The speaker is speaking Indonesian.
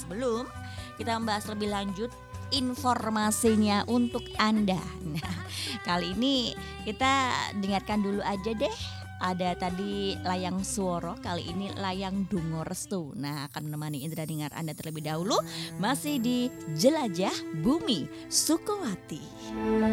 sebelum kita membahas lebih lanjut informasinya untuk Anda. Nah, kali ini kita dengarkan dulu aja deh. Ada tadi Layang Sworo, kali ini Layang Donga Restu. Nah, akan menemani indera dengar Anda terlebih dahulu masih di Jelajah Bumi Sukowati.